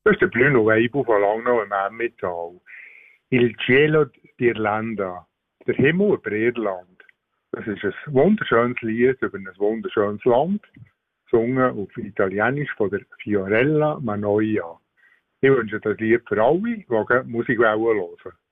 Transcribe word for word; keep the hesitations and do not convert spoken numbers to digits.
Das ist der Bruno Weibel von Langnau im Emmental. Il cielo d'Irlanda, der Himmel über Irland. Das ist ein wunderschönes Lied über ein wunderschönes Land, gesungen auf Italienisch von der Fiorella Manoia. Ich wünsche das Lied für alle, die Musik hören wollen.